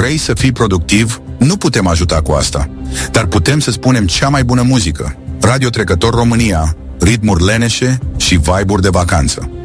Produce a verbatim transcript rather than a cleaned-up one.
vrei să fii productiv, nu putem ajuta cu asta. Dar putem să spunem cea mai bună muzică. Radio Trecător România, ritmuri leneșe și vibe-uri de vacanță.